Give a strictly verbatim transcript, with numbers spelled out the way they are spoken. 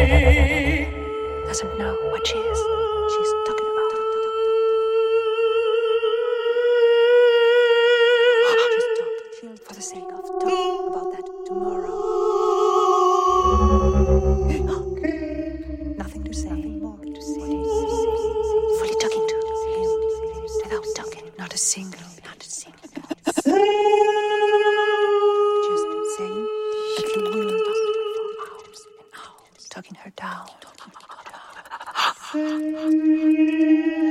doesn't know what she is. She's talking about. Just talk for the sake of talking about that tomorrow. Nothing to say. Nothing more to say. Fully talking to him without talking. Not a single. Not a single. Just saying a few words for hours and hours, talking her down.